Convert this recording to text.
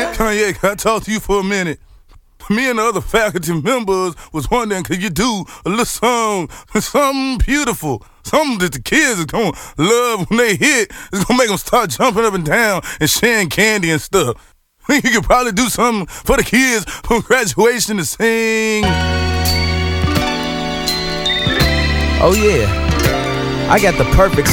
man? Kanye, can I talk to you for a minute? Me and the other faculty members was wondering, could you do a little song, something beautiful, something that the kids is gonna love when they hit. It's gonna make them start jumping up and down and sharing candy and stuff. I think you could probably do something for the kids from graduation to sing. Oh yeah, I got the perfect